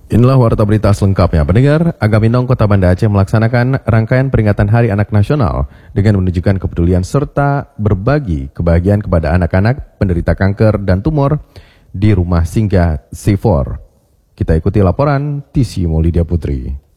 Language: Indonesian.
Inilah warta berita selengkapnya. Pendengar, Agaminong Kota Banda Aceh melaksanakan rangkaian peringatan Hari Anak Nasional dengan menunjukkan kepedulian serta berbagi kebahagiaan kepada anak-anak penderita kanker dan tumor di rumah singgah C4. Kita ikuti laporan Tisi Maulidia Putri.